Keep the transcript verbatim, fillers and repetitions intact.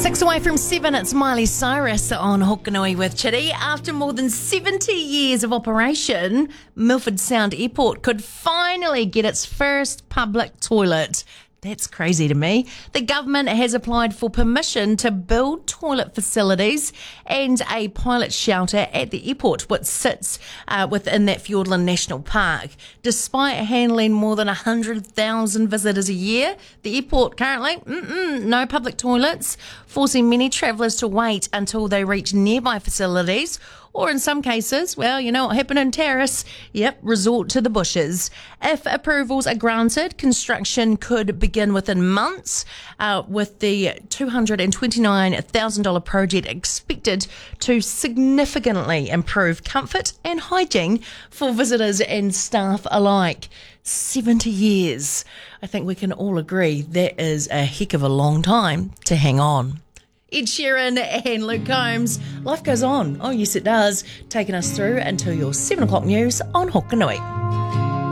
Six away from seven, it's Miley Cyrus on Hokanui with Chitty. After more than seventy years of operation, Milford Sound Airport could finally get its first public toilet. That's crazy to me. The government has applied for permission to build toilet facilities and a pilot shelter at the airport, which sits uh, within that Fiordland National Park. Despite handling more than one hundred thousand visitors a year, the airport currently, mm-mm, no public toilets, forcing many travellers to wait until they reach nearby facilities, or in some cases, well, you know what happened in Terrace, yep, resort to the bushes. If approvals are granted, construction could begin within months, uh, with the two hundred twenty-nine thousand dollars project expected to significantly improve comfort and hygiene for visitors and staff alike. seventy years. I think we can all agree that is a heck of a long time to hang on. Ed Sheeran and Luke Combs. Life goes on. Oh, yes, it does. Taking us through until your seven o'clock news on Hokanui.